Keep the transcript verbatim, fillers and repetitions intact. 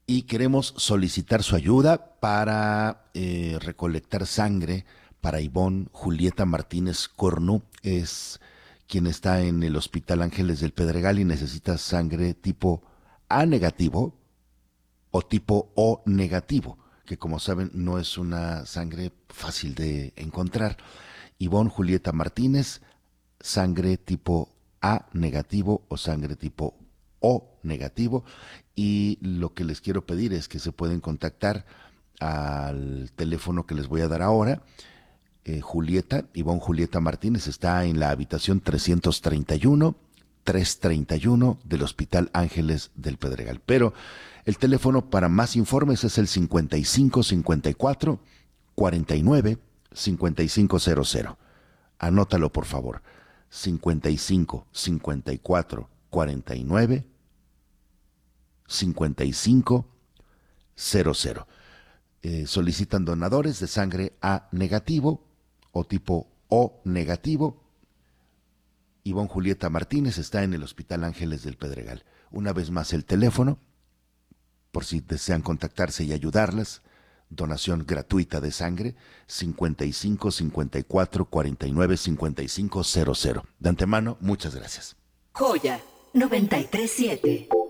y queremos solicitar su ayuda para eh, recolectar sangre para Ivonne Julieta Martínez Cornu. Es quien está en el Hospital Ángeles del Pedregal y necesita sangre tipo A negativo o tipo O negativo, que como saben no es una sangre fácil de encontrar. Ivonne Julieta Martínez, sangre tipo A negativo o sangre tipo O negativo. Y lo que les quiero pedir es que se pueden contactar al teléfono que les voy a dar ahora. Eh, Julieta, Ivonne Julieta Martínez está en la habitación trescientos treinta y uno, trescientos treinta y uno del Hospital Ángeles del Pedregal. Pero el teléfono para más informes es el cincuenta y cinco cincuenta y cuatro cuarenta y nueve cincuenta y cinco cero cero. Anótalo, por favor. cincuenta y cinco cincuenta y cuatro cuarenta y nueve cincuenta y cinco cero cero. Eh, solicitan donadores de sangre A negativo o tipo O negativo. Ivonne Julieta Martínez está en el Hospital Ángeles del Pedregal. Una vez más el teléfono, por si desean contactarse y ayudarlas. Donación gratuita de sangre, cincuenta y cinco cincuenta y cuatro cuarenta y nueve cincuenta y cinco cero cero. De antemano, muchas gracias. Joya noventa y tres punto siete.